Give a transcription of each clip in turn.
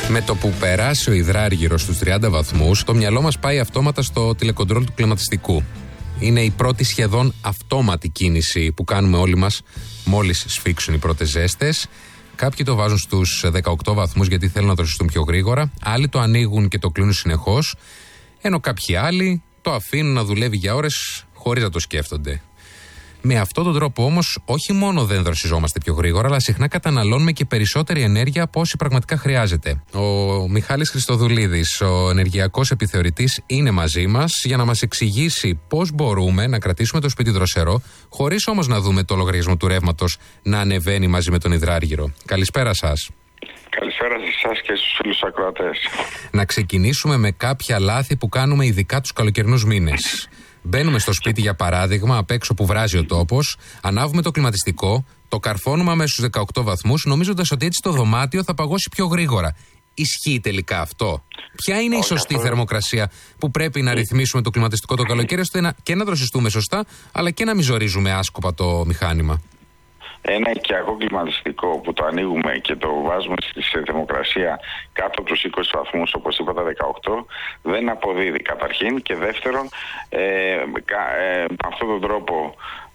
Με το που περάσει ο υδράργυρος στους 30 βαθμούς, το μυαλό μας πάει αυτόματα στο τηλεκοντρόλ του κλιματιστικού. Είναι η πρώτη σχεδόν αυτόματη κίνηση που κάνουμε όλοι μας μόλις σφίξουν οι πρώτες ζέστες. Κάποιοι το βάζουν στους 18 βαθμούς γιατί θέλουν να το ζεστούν πιο γρήγορα. Άλλοι το ανοίγουν και το κλείνουν συνεχώς. Ενώ κάποιοι άλλοι το αφήνουν να δουλεύει για ώρες χωρίς να το σκέφτονται. Με αυτόν τον τρόπο όμως, όχι μόνο δεν δροσιζόμαστε πιο γρήγορα, αλλά συχνά καταναλώνουμε και περισσότερη ενέργεια από όση πραγματικά χρειάζεται. Ο Μιχάλης Χριστοδουλίδης, ο ενεργειακός επιθεωρητής, είναι μαζί μας για να μας εξηγήσει πώς μπορούμε να κρατήσουμε το σπίτι δροσερό, χωρίς όμως να δούμε το λογαριασμό του ρεύματος να ανεβαίνει μαζί με τον υδράργυρο. Καλησπέρα σας. Καλησπέρα σε εσάς και στους φίλους ακροατές. Να ξεκινήσουμε με κάποια λάθη που κάνουμε ειδικά τους καλοκαιρινούς μήνες. Μπαίνουμε στο σπίτι, για παράδειγμα, απ' έξω που βράζει ο τόπος, ανάβουμε το κλιματιστικό, το καρφώνουμε αμέσως στους 18 βαθμούς, νομίζοντας ότι έτσι το δωμάτιο θα παγώσει πιο γρήγορα. Ισχύει τελικά αυτό? Ποια είναι η σωστή θερμοκρασία που πρέπει να ρυθμίσουμε το κλιματιστικό το καλοκαίρι, ώστε και να δροσιστούμε σωστά, αλλά και να μην ζορίζουμε άσκοπα το μηχάνημα? Ένα οικιακό κλιματιστικό που το ανοίγουμε και το βάζουμε σε θερμοκρασία κάτω από τους 20 βαθμούς, όπως είπα τα 18, δεν αποδίδει καταρχήν, και δεύτερον, με αυτόν τον τρόπο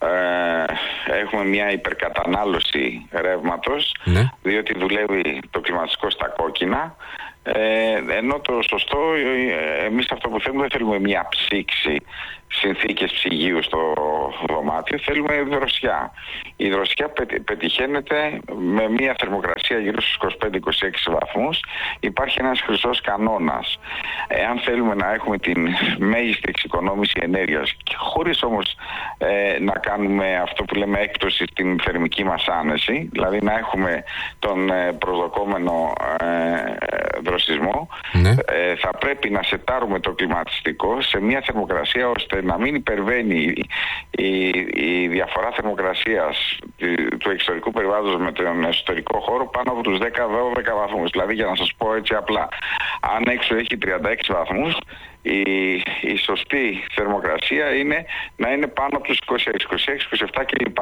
έχουμε μια υπερκατανάλωση ρεύματος, διότι δουλεύει το κλιματιστικό στα κόκκινα, ενώ το σωστό, εμείς αυτό που θέλουμε, δεν θέλουμε μια ψήξη, συνθήκες ψυγείου στο δωμάτιο, θέλουμε δροσιά. Η δροσιά πετυχαίνεται με μια θερμοκρασία γύρω στους 25-26 βαθμούς. Υπάρχει ένας χρυσός κανόνας. Εάν θέλουμε να έχουμε την μέγιστη εξοικονόμηση ενέργειας, χωρίς όμως να κάνουμε αυτό που λέμε έκπτωση στην θερμική μας άνεση, δηλαδή να έχουμε τον προσδοκόμενο δροσισμό, θα πρέπει να σετάρουμε το κλιματιστικό σε μια θερμοκρασία ώστε να μην υπερβαίνει η διαφορά θερμοκρασίας του εξωτερικού περιβάλλοντος με τον εσωτερικό χώρο πάνω από τους 10-12 βαθμούς. Δηλαδή, για να σας πω έτσι απλά, αν έξω έχει 36 βαθμούς, η σωστή θερμοκρασία είναι να είναι πάνω από τους 26, 26, 27 κλπ.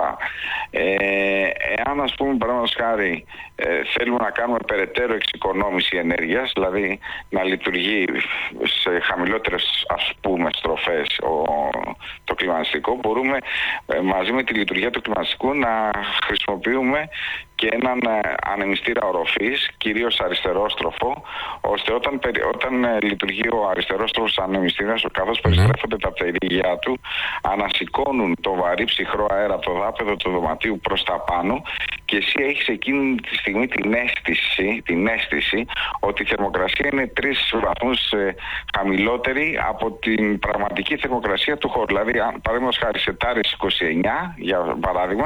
Εάν, ας πούμε, παραδείγματος χάρη, θέλουμε να κάνουμε περαιτέρω εξοικονόμηση ενέργειας, δηλαδή να λειτουργεί σε χαμηλότερες, ας πούμε, στροφές το κλιματιστικό, μπορούμε μαζί με τη λειτουργία του κλιματιστικού να χρησιμοποιούμε και έναν ανεμιστήρα οροφής, κυρίως αριστερόστροφο, ώστε όταν λειτουργεί ο αριστερόστροφος ανεμιστήρας, καθώς περιστρέφονται τα πτερίγια του, ανασηκώνουν το βαρύ ψυχρό αέρα από το δάπεδο του δωματίου προς τα πάνω, και εσύ έχεις εκείνη τη στιγμή την αίσθηση ότι η θερμοκρασία είναι 3 βαθμούς χαμηλότερη από την πραγματική θερμοκρασία του χώρου. Δηλαδή, παραδείγματος χάρη, σετάρεις 29, για παράδειγμα,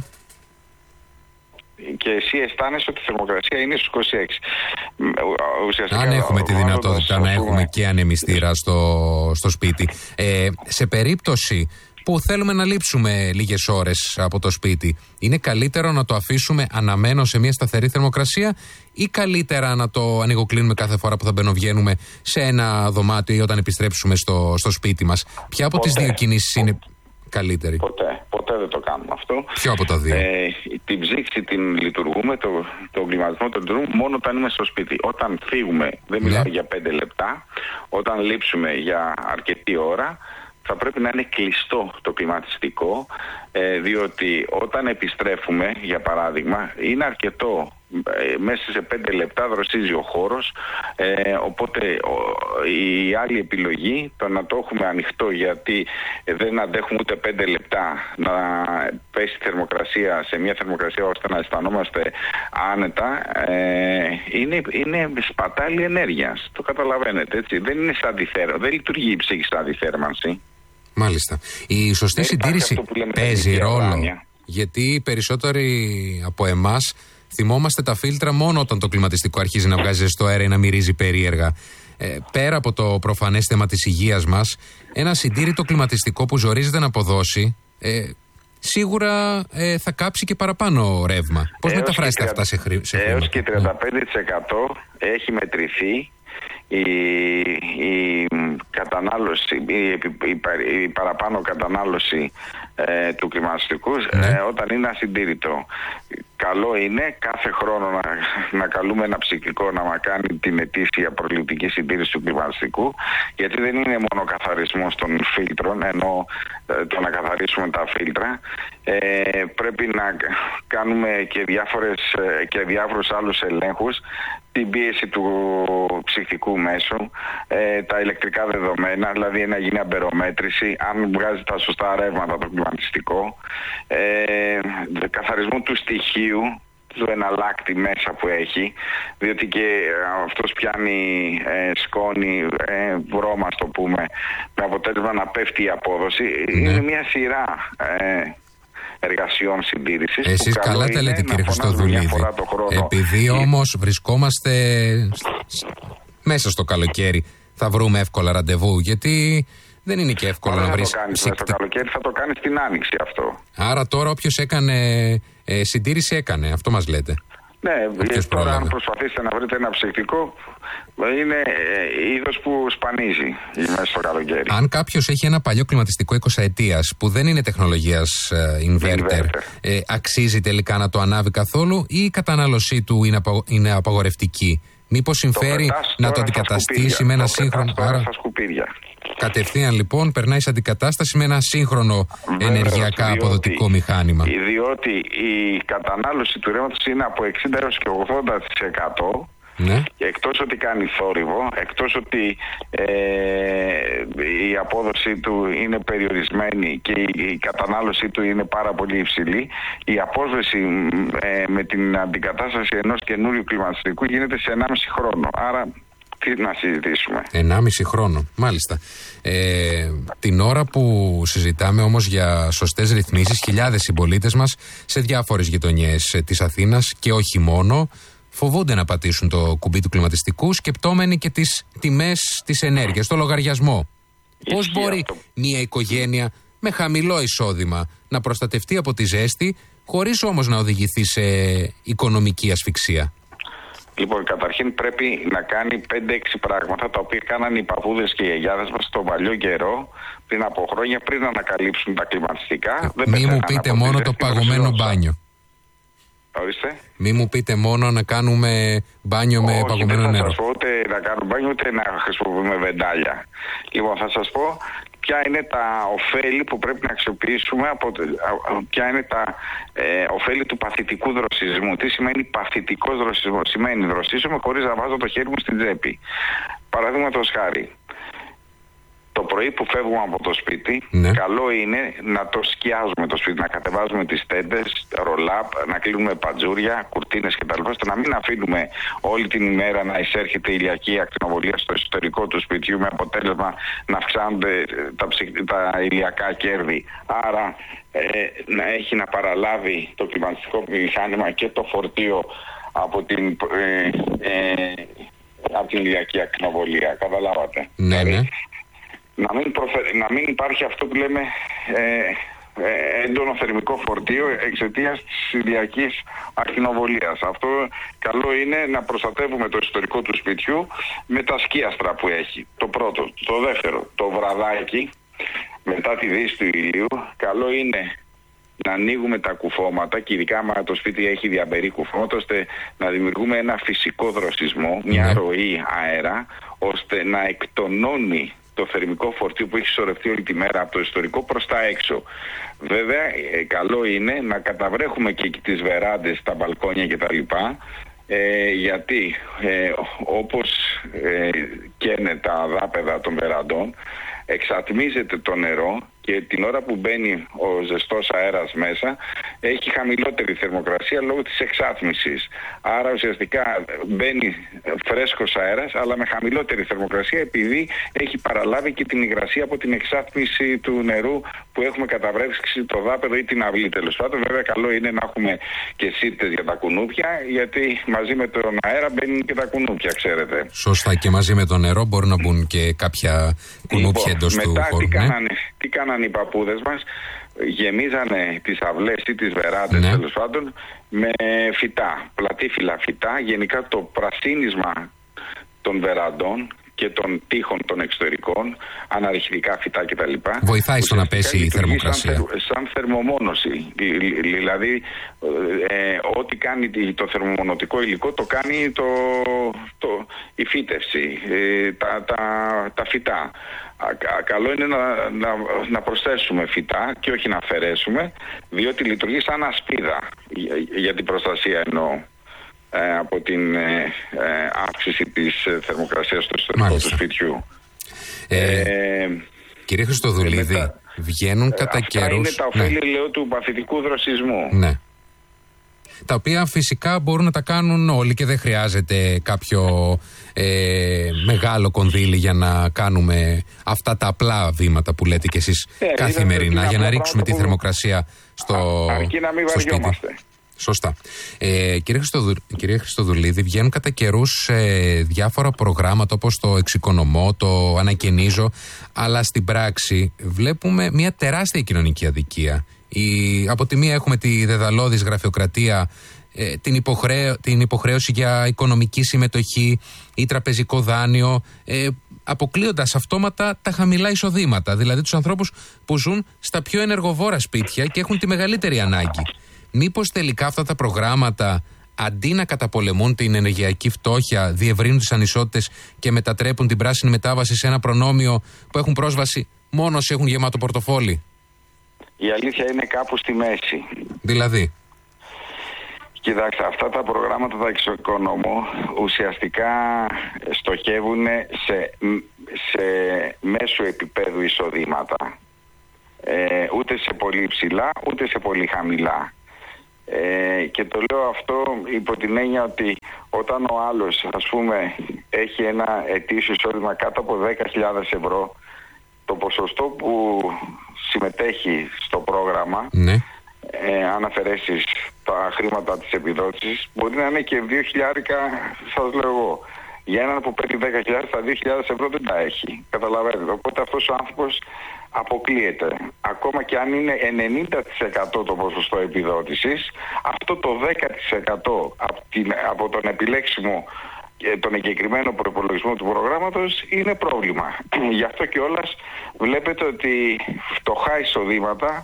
και εσύ αισθάνεσαι ότι η θερμοκρασία είναι στους 26. Αν έχουμε τη δυνατότητα να έχουμε και ανεμιστήρα στο σπίτι. Σε περίπτωση που θέλουμε να λείψουμε λίγες ώρες από το σπίτι, είναι καλύτερο να το αφήσουμε αναμένο σε μια σταθερή θερμοκρασία, ή καλύτερα να το ανοιγοκλίνουμε κάθε φορά που θα μπαινοβγαίνουμε σε ένα δωμάτιο ή όταν επιστρέψουμε στο σπίτι μας? Ποια από τις δύο κινήσεις είναι καλύτερη? Ποτέ δεν το κάνουμε αυτό. Ποιο από τα δύο? Την ψήξη την λειτουργούμε, το κλιματισμό τον λειτουργούμε μόνο όταν είμαι στο σπίτι. Όταν φύγουμε, δεν μιλάω για 5 λεπτά, όταν λείψουμε για αρκετή ώρα, θα πρέπει να είναι κλειστό το κλιματιστικό, διότι όταν επιστρέφουμε, για παράδειγμα, είναι αρκετό. Μέσα σε 5 λεπτά δροσίζει ο χώρος, οπότε η άλλη επιλογή, το να το έχουμε ανοιχτό, γιατί δεν αντέχουμε ούτε 5 λεπτά να πέσει η θερμοκρασία σε μια θερμοκρασία ώστε να αισθανόμαστε άνετα, είναι σπατάλη ενέργειας. Το καταλαβαίνετε, έτσι? Δεν είναι σαν δεν λειτουργεί η ψύχη σαν αντιθέρμανση. Μάλιστα. Η σωστή συντήρηση παίζει ρόλο, γιατί οι περισσότεροι από εμάς θυμόμαστε τα φίλτρα μόνο όταν το κλιματιστικό αρχίζει να βγάζει ζεστό αέρα ή να μυρίζει περίεργα. Πέρα από το προφανές θέμα της υγείας μας, ένα συντήρητο κλιματιστικό που ζορίζεται να αποδώσει, σίγουρα θα κάψει και παραπάνω ρεύμα. Πώς μεταφράζεται αυτά σε χρήματα? Έως και 35% έχει μετρηθεί η κατανάλωση, η παραπάνω κατανάλωση του κλιματιστικού όταν είναι ασυντήρητο. Καλό είναι κάθε χρόνο να καλούμε ένα ψυκτικό να κάνει την ετήσια προληπτική συντήρηση του κλιματιστικού, γιατί δεν είναι μόνο ο καθαρισμός των φίλτρων, ενώ το να καθαρίσουμε τα φίλτρα, πρέπει να κάνουμε και διάφορους άλλους ελέγχους, την πίεση του ψυχτικού μέσου, τα ηλεκτρικά δεδομένα, δηλαδή να γίνει αμπερομέτρηση, αν βγάζει τα σωστά ρεύματα το κλιματιστικό, καθαρισμό του στοιχείου, του εναλλάκτη μέσα που έχει, διότι και αυτός πιάνει σκόνη, βρώμα, το πούμε, με αποτέλεσμα να πέφτει η απόδοση. Είναι μια σειρά εργασιών συντήρησης. Εσείς καλά τα λέτε, κύριε Χριστοδουλίδη. Επειδή όμως βρισκόμαστε μέσα στο καλοκαίρι, θα βρούμε εύκολα ραντεβού, γιατί δεν είναι και εύκολο να βρεις. Στο καλοκαίρι θα το κάνει στην άνοιξη αυτό. Άρα τώρα όποιος έκανε συντήρηση έκανε, αυτό μας λέτε. Ναι, γιατί τώρα αν προσπαθήσετε να βρείτε ένα ψυκτικό, είναι είδος που σπανίζει μέσα στο καλοκαίρι. Αν κάποιος έχει ένα παλιό κλιματιστικό 20 ετίας που δεν είναι τεχνολογίας inverter, αξίζει τελικά να το ανάβει καθόλου, ή η κατανάλωσή του είναι απαγορευτική? Μήπως συμφέρει να το αντικαταστήσει με ένα σύγχρονο? Άρα στα σκουπίδια. Κατευθείαν λοιπόν περνάει σε αντικατάσταση με ένα σύγχρονο ενεργειακά αποδοτικό μηχάνημα. Διότι η κατανάλωση του ρεύματος είναι από 60 έως και 80%. Ναι. Και εκτός ότι κάνει θόρυβο, εκτός ότι η απόδοση του είναι περιορισμένη και η κατανάλωση του είναι πάρα πολύ υψηλή, η απόσβεση με την αντικατάσταση ενός καινούριου κλιματιστικού γίνεται σε 1,5 χρόνο. Άρα τι να συζητήσουμε. 1,5 χρόνο, μάλιστα. Την ώρα που συζητάμε όμως για σωστές ρυθμίσεις, χιλιάδες συμπολίτες μας σε διάφορες γειτονιές της Αθήνας και όχι μόνο, φοβούνται να πατήσουν το κουμπί του κλιματιστικού, σκεπτόμενοι και τις τιμές της ενέργειας, το λογαριασμό. Πώς μπορεί μια οικογένεια με χαμηλό εισόδημα να προστατευτεί από τη ζέστη, χωρίς όμως να οδηγηθεί σε οικονομική ασφυξία? Λοιπόν, καταρχήν πρέπει να κάνει 5-6 πράγματα τα οποία κάνανε οι παππούδες και οι γιαγιάδες μας στον παλιό καιρό, πριν από χρόνια, πριν να ανακαλύψουν τα κλιματιστικά. Μη μου πείτε μόνο το παγωμένο μπάνιο. Ορίστε. Μη μου πείτε μόνο να κάνουμε μπάνιο με παγωμένο νερό. Δεν θα σας πω ούτε να κάνουμε μπάνιο, ούτε να χρησιμοποιούμε βεντάλια. Λοιπόν, θα σας πω ποια είναι τα ωφέλη που πρέπει να αξιοποιήσουμε, ποια είναι τα ωφέλη του παθητικού δροσισμού. Τι σημαίνει παθητικός δροσισμός? Σημαίνει δροσίζομαι χωρίς να βάζω το χέρι μου στην τσέπη. Παραδείγματος χάρη, το πρωί που φεύγουμε από το σπίτι, καλό είναι να το σκιάζουμε το σπίτι, να κατεβάζουμε τις τέντες, ρολάπ, να κλείνουμε πατζούρια, κουρτίνες κτλ. ώστε να μην αφήνουμε όλη την ημέρα να εισέρχεται η ηλιακή ακτινοβολία στο εσωτερικό του σπιτιού, με αποτέλεσμα να αυξάνονται τα ηλιακά κέρδη. Άρα να έχει να παραλάβει το κλιματιστικό μηχάνημα και το φορτίο από την ηλιακή ακτινοβολία. Καταλάβατε? Ναι, ναι. Να μην υπάρχει αυτό που λέμε έντονο θερμικό φορτίο εξαιτίας της ηλιακής ακτινοβολίας. Αυτό καλό είναι να προστατεύουμε το ιστορικό του σπιτιού με τα σκίαστρα που έχει. Το πρώτο. Το δεύτερο, το βραδάκι μετά τη δύση του ηλίου, καλό είναι να ανοίγουμε τα κουφώματα, και ειδικά αν το σπίτι έχει διαμπερή κουφώματα, ώστε να δημιουργούμε ένα φυσικό δροσισμό, μια ροή αέρα, ώστε να εκτονώνει το θερμικό φορτίο που έχει σωρευτεί όλη τη μέρα από το ιστορικό προς τα έξω. Βέβαια, καλό είναι να καταβρέχουμε και τις βεράντες, τα μπαλκόνια κτλ. Γιατί όπως καίνε τα δάπεδα των βεραντών, εξατμίζεται το νερό και την ώρα που μπαίνει ο ζεστός αέρας μέσα έχει χαμηλότερη θερμοκρασία λόγω της εξάτμισης. Άρα ουσιαστικά μπαίνει φρέσκος αέρας αλλά με χαμηλότερη θερμοκρασία, επειδή έχει παραλάβει και την υγρασία από την εξάτμιση του νερού που έχουμε καταβρέξει το δάπεδο ή την αυλή, τέλος πάντων. Βέβαια καλό είναι να έχουμε και σύρτες για τα κουνούπια, γιατί μαζί με τον αέρα μπαίνουν και τα κουνούπια, ξέρετε. Σωστά, και μαζί με το νερό μπορούν να μπουν και κάποια κουνούπια εντός του χώρου. Τι κάνανε οι παππούδες μας? Γεμίζανε τις αυλές ή τις βεράντες, τέλος πάντων, με φυτά, πλατήφυλλα φυτά. Γενικά το πρασίνισμα των βεραντών και των τείχων των εξωτερικών, αναρριχητικά φυτά κτλ. Βοηθάει στο να πέσει η θερμοκρασία. Σαν θερμομόνωση. Δηλαδή, ό,τι κάνει το θερμομονωτικό υλικό το κάνει η φύτευση, τα φυτά. Καλό είναι να προσθέσουμε φυτά και όχι να αφαιρέσουμε, διότι λειτουργεί σαν ασπίδα για την προστασία εννοώ. Από την αύξηση της θερμοκρασίας του εσωτερικού του σπιτιού. Κύριε Χριστοδουλίδη, βγαίνουν κατά καιρούς... Αυτά είναι τα ωφέλη, λέω, του παθητικού δροσισμού. Ναι. Τα οποία φυσικά μπορούν να τα κάνουν όλοι και δεν χρειάζεται κάποιο μεγάλο κονδύλι για να κάνουμε αυτά τα απλά βήματα που λέτε κι εσείς καθημερινά, για να ρίξουμε τη θερμοκρασία αρκεί να μην βαριόμαστε. Σωστά. Κύριε Χριστοδουλίδη, βγαίνουν κατά καιρούς διάφορα προγράμματα όπως το Εξοικονομώ, το Ανακαινίζω, αλλά στην πράξη βλέπουμε μια τεράστια κοινωνική αδικία. Από τη μία έχουμε τη δεδαλώδης γραφειοκρατία, την υποχρέωση για οικονομική συμμετοχή ή τραπεζικό δάνειο, αποκλείοντας αυτόματα τα χαμηλά εισοδήματα, δηλαδή τους ανθρώπους που ζουν στα πιο ενεργοβόρα σπίτια και έχουν τη μεγαλύτερη ανάγκη. Μήπως τελικά αυτά τα προγράμματα, αντί να καταπολεμούν την ενεργειακή φτώχεια, διευρύνουν τις ανισότητες και μετατρέπουν την πράσινη μετάβαση σε ένα προνόμιο που έχουν πρόσβαση μόνο όσοι έχουν γεμάτο πορτοφόλι? Η αλήθεια είναι κάπου στη μέση. Δηλαδή? Κοιτάξτε, αυτά τα προγράμματα τα Εξοικονομώ ουσιαστικά στοχεύουν σε μέσου επίπεδου εισοδήματα. Ούτε σε πολύ ψηλά, ούτε σε πολύ χαμηλά. Και το λέω αυτό υπό την έννοια ότι όταν ο άλλος, ας πούμε, έχει ένα ετήσιο εισόδημα κάτω από 10.000 ευρώ, το ποσοστό που συμμετέχει στο πρόγραμμα, ναι, αν αφαιρέσεις τα χρήματα της επιδότησης, μπορεί να είναι και 2.000, σας λέω εγώ. Για έναν που παίρνει 10.000, τα 2.000 ευρώ δεν τα έχει. Καταλαβαίνετε. Οπότε αυτός ο άνθρωπος αποκλείεται. Ακόμα και αν είναι 90% το ποσοστό επιδότησης, αυτό το 10% από τον επιλέξιμο τον εγκεκριμένο προϋπολογισμό του προγράμματος είναι πρόβλημα. Γι' αυτό κιόλας βλέπετε ότι φτωχά εισοδήματα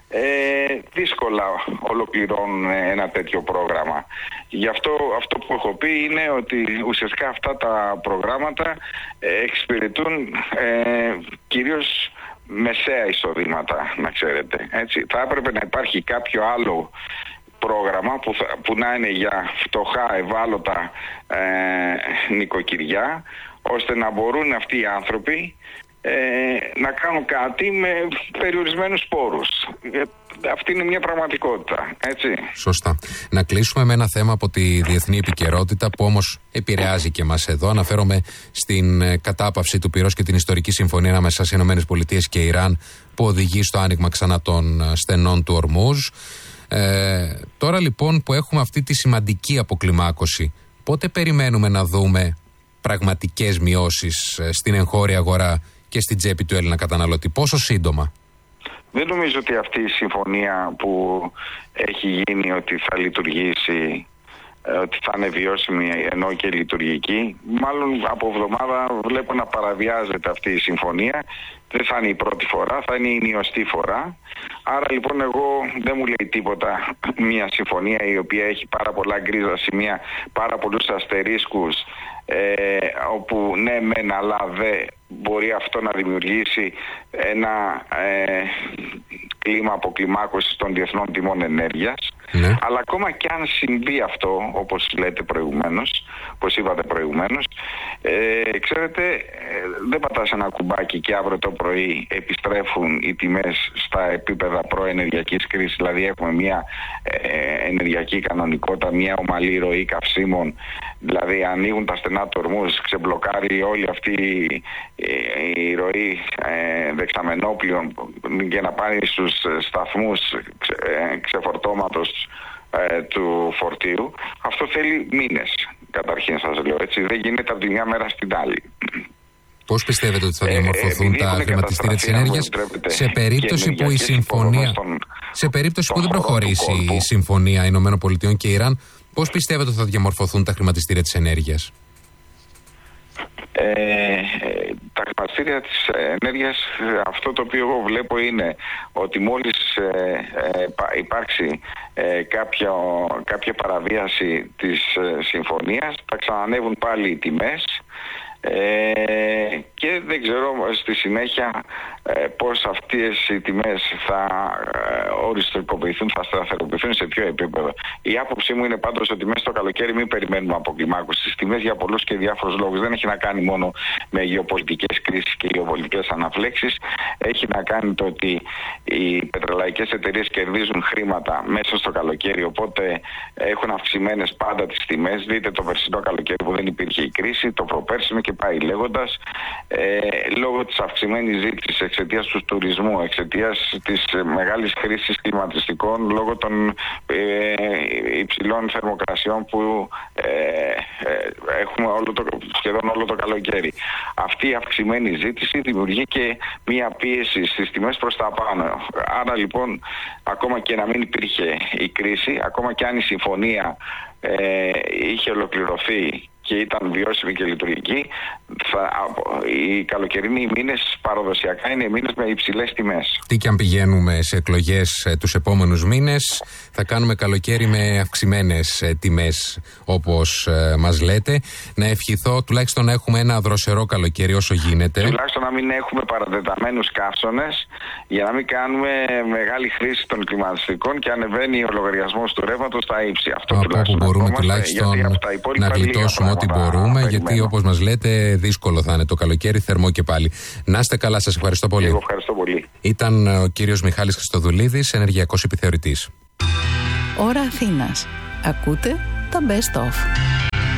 δύσκολα ολοκληρώνουν ένα τέτοιο πρόγραμμα. Γι' αυτό που έχω πει είναι ότι ουσιαστικά αυτά τα προγράμματα εξυπηρετούν κυρίως μεσαία εισοδήματα, να ξέρετε. Έτσι. Θα έπρεπε να υπάρχει κάποιο άλλο πρόγραμμα που να είναι για φτωχά, ευάλωτα νοικοκυριά, ώστε να μπορούν αυτοί οι άνθρωποι να κάνουν κάτι με περιορισμένους πόρους. Αυτή είναι μια πραγματικότητα, έτσι. Σωστά. Να κλείσουμε με ένα θέμα από τη διεθνή επικαιρότητα που όμως επηρεάζει και μας εδώ. Αναφέρομαι στην κατάπαυση του πυρός και την ιστορική συμφωνία ανάμεσα στις ΗΠΑ και Ιράν που οδηγεί στο άνοιγμα ξανά των στενών του Ορμούζ. Τώρα λοιπόν που έχουμε αυτή τη σημαντική αποκλιμάκωση, πότε περιμένουμε να δούμε πραγματικές μειώσεις στην εγχώρια αγορά και στην τσέπη του Έλληνα καταναλωτή? Πόσο σύντομα? Δεν νομίζω ότι αυτή η συμφωνία που έχει γίνει ότι θα λειτουργήσει, ότι θα είναι βιώσιμη ενώ και λειτουργική, μάλλον από εβδομάδα βλέπω να παραβιάζεται αυτή η συμφωνία. Δεν θα είναι η πρώτη φορά, θα είναι η νιωστή φορά. Άρα λοιπόν εγώ δεν μου λέει τίποτα μια συμφωνία η οποία έχει πάρα πολλά γκρίζα σημεία, πάρα πολλούς αστερίσκους, όπου ναι μεν αλλά δεν μπορεί αυτό να δημιουργήσει ένα κλίμα αποκλιμάκωσης των διεθνών τιμών ενέργειας. Ναι. Αλλά ακόμα και αν συμβεί αυτό, όπως λέτε προηγουμένως, όπως είπατε προηγουμένως, ξέρετε, δεν πατάς ένα κουμπάκι και αύριο το πρωί επιστρέφουν οι τιμές στα επίπεδα προενεργειακής κρίσης, δηλαδή έχουμε μια ενεργειακή κανονικότητα, μια ομαλή ροή καυσίμων, δηλαδή ανοίγουν τα στενά του Ορμούζ, ξεμπλοκάρει όλη αυτή η ροή δεξαμενόπλων για να πάνε στους σταθμούς ξεφορτώματος του φορτίου. Αυτό θέλει μήνες, καταρχήν σας λέω, έτσι. Δεν γίνεται από τη μια μέρα στην άλλη. Πώς πιστεύετε ότι θα διαμορφωθούν τα χρηματιστήρια της ενέργειας σε περίπτωση που η συμφωνία, σε περίπτωση που δεν προχωρήσει η συμφωνία ΗΠΑ και Ιράν, πώς πιστεύετε ότι θα διαμορφωθούν τα χρηματιστήρια της ενέργειας? Τα χρηματιστήρια της ενέργειας, αυτό το οποίο εγώ βλέπω είναι ότι μόλις υπάρξει κάποια παραβίαση της συμφωνίας, θα ξανανεύουν πάλι οι τιμές. Και δεν ξέρω στη συνέχεια πώς αυτές οι τιμές θα οριστικοποιηθούν, θα σταθεροποιηθούν, σε ποιο επίπεδο. Η άποψή μου είναι πάντως ότι μέσα στο καλοκαίρι μην περιμένουμε αποκλιμάκωση στις τιμές για πολλούς και διάφορους λόγους. Δεν έχει να κάνει μόνο με γεωπολιτικές κρίσεις και γεωπολιτικές αναφλέξεις. Έχει να κάνει το ότι οι πετρελαϊκές εταιρείες κερδίζουν χρήματα μέσα στο καλοκαίρι, οπότε έχουν αυξημένες πάντα τις τιμές. Δείτε το περσινό καλοκαίρι που δεν υπήρχε η κρίση, το προπέρσινο και πάει λέγοντας. Λόγω της αυξημένης ζήτησης, εξαιτίας του τουρισμού, εξαιτίας της μεγάλης χρήσης κλιματιστικών, λόγω των υψηλών θερμοκρασιών που έχουμε σχεδόν όλο το καλοκαίρι. Αυτή η αυξημένη ζήτηση δημιουργεί και μία πίεση στις τιμές προς τα πάνω. Άρα λοιπόν, ακόμα και να μην υπήρχε η κρίση, ακόμα και αν η συμφωνία είχε ολοκληρωθεί και ήταν βιώσιμη και λειτουργική, οι καλοκαιρινοί μήνες παραδοσιακά είναι μήνες με υψηλές τιμές. Τι και αν πηγαίνουμε σε εκλογές τους επόμενους μήνες, θα κάνουμε καλοκαίρι με αυξημένες τιμές, όπως μας λέτε. Να ευχηθώ τουλάχιστον να έχουμε ένα δροσερό καλοκαίρι όσο γίνεται. Τουλάχιστον να μην έχουμε παρατεταμένους καύσωνες, για να μην κάνουμε μεγάλη χρήση των κλιματιστικών και ανεβαίνει ο λογαριασμός του ρεύματος στα ύψη. Αυτό από όπου μπορούμε τουλάχιστον να γλιτώσουμε ό,τι μπορούμε, γιατί όπως μας λέτε δύσκολο θα είναι το καλοκαίρι, θερμό και πάλι. Να είστε καλά, σας ευχαριστώ πολύ. Εγώ ευχαριστώ πολύ. Ήταν ο κύριος Μιχάλης Χριστοδουλίδης, ενεργειακός επιθεωρητής. Ώρα Αθήνας. Ακούτε τα Best Of.